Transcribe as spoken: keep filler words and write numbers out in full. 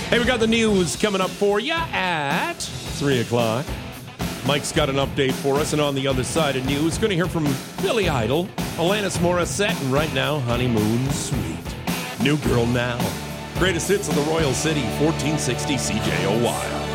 Hey, we got the news coming up for you at three o'clock. Mike's got an update for us, and on the other side of news, going to hear from Billy Idol, Alanis Morissette, and right now, Honeymoon Suite. New Girl Now. Greatest hits of the Royal City, fourteen sixty C J O Y.